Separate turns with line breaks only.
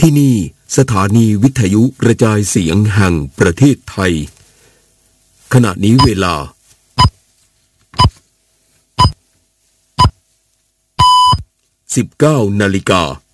ที่นี่สถานีวิทยุกระจายเสียงแห่งประเทศไทยขณะนี้เวลา 19 นาฬิกา